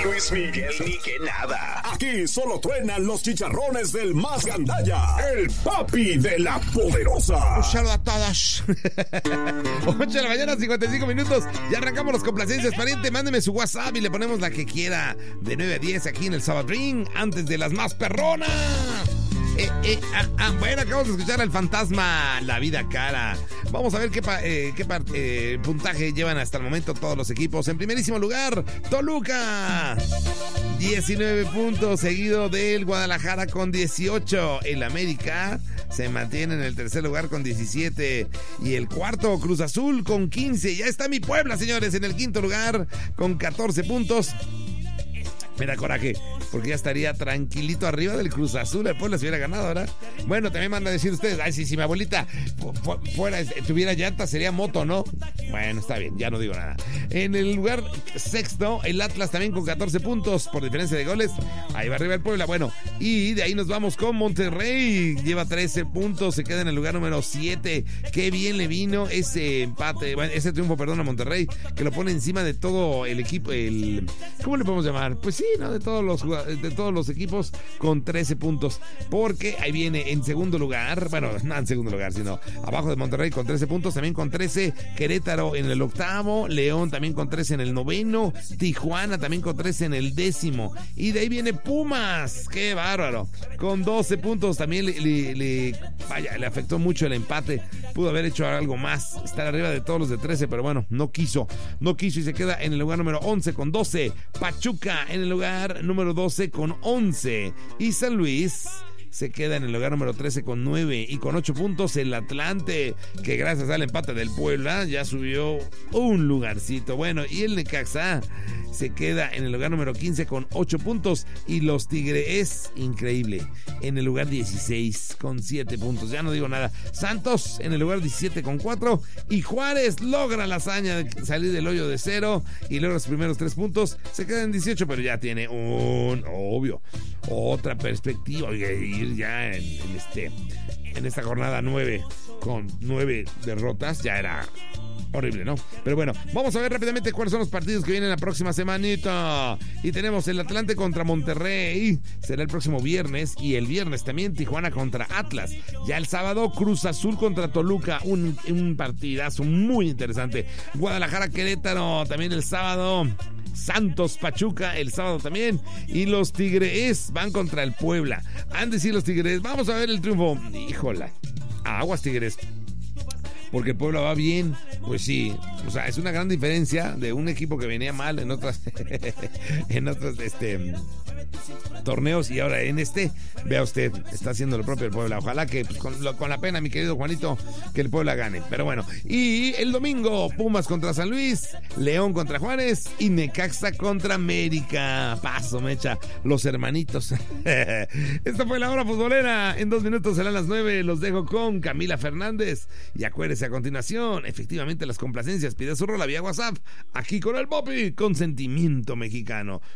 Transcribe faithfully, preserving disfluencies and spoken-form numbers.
Luis Miguel ni que nada. Aquí solo truenan los chicharrones del más gandalla, el papi de la poderosa. Un saludo a todos. ocho de la mañana, cincuenta y cinco minutos. Ya arrancamos las complacencias, pariente. Mándeme su WhatsApp y le ponemos la que quiera. De nueve a diez aquí en el Sabadrín, antes de las más perronas. Eh, eh, ah, ah, bueno, acabamos de escuchar al fantasma La Vida Cara. Vamos a ver qué, pa, eh, qué pa, eh, puntaje llevan hasta el momento todos los equipos. En primerísimo lugar, Toluca, diecinueve puntos, seguido del Guadalajara con dieciocho. El América se mantiene en el tercer lugar con diecisiete. Y el cuarto, Cruz Azul, con quince. Ya está mi Puebla, señores, en el quinto lugar con catorce puntos. Me da coraje, porque ya estaría tranquilito arriba del Cruz Azul. El Puebla se hubiera ganado, ¿verdad? Bueno, también manda a decir ustedes, ay, si, si mi abuelita fu- fu- fuera, tuviera llanta, sería moto, ¿no? Bueno, está bien, ya no digo nada. En el lugar sexto, el Atlas también con catorce puntos por diferencia de goles. Ahí va arriba el Puebla. Bueno, y de ahí nos vamos con Monterrey. Lleva trece puntos, se queda en el lugar número siete. Qué bien le vino ese empate, bueno, ese triunfo, perdón, a Monterrey, que lo pone encima de todo el equipo, el... ¿Cómo le podemos llamar? Pues sí, ¿no? De todos los de todos los equipos con trece puntos, porque ahí viene en segundo lugar, bueno, no en segundo lugar, sino abajo de Monterrey con trece puntos, también con trece Querétaro en el octavo, León también con trece en el noveno, Tijuana también con trece en el décimo, y de ahí viene Pumas, qué bárbaro, con doce puntos. También le, le, le vaya, le afectó mucho el empate, pudo haber hecho algo más, estar arriba de todos los de trece, pero bueno, no quiso, no quiso y se queda en el lugar número once con doce, Pachuca en el lugar número doce con once y San Luis se queda en el lugar número trece con nueve y con ocho puntos el Atlante, que gracias al empate del Puebla ya subió un lugarcito. Bueno, y el Necaxa se queda en el lugar número quince con ocho puntos y los Tigres, increíble, en el lugar dieciséis con siete puntos. Ya no digo nada. Santos en el lugar diecisiete con cuatro y Juárez logra la hazaña de salir del hoyo de cero y logra los primeros tres puntos. Se queda en dieciocho, pero ya tiene un, obvio, otra perspectiva y ir ya en, en este en esta jornada nueve con nueve derrotas ya era horrible, ¿no? Pero bueno, vamos a ver rápidamente cuáles son los partidos que vienen la próxima semanita. Y tenemos el Atlante contra Monterrey, será el próximo viernes, y el viernes también Tijuana contra Atlas. Ya el sábado Cruz Azul contra Toluca, un, un partidazo muy interesante. Guadalajara Querétaro también el sábado. Santos Pachuca el sábado también. Y los Tigres van contra el Puebla. Han de decir los Tigres, vamos a ver el triunfo. Híjola, aguas Tigres, porque el Puebla va bien. Pues sí, o sea, es una gran diferencia de un equipo que venía mal en otras en otros este torneos y ahora en este, vea usted, está haciendo lo propio el Puebla. Ojalá que pues, con, lo, con la pena, mi querido Juanito, que el Puebla gane. Pero bueno, y el domingo Pumas contra San Luis, León contra Juárez y Necaxa contra América. Paso, mecha, los hermanitos. Esta fue la hora futbolera. En dos minutos serán las nueve. Los dejo con Camila Fernández y acuérdese a continuación, efectivamente las complacencias, pide su rola vía WhatsApp, aquí con el Popi, con sentimiento mexicano.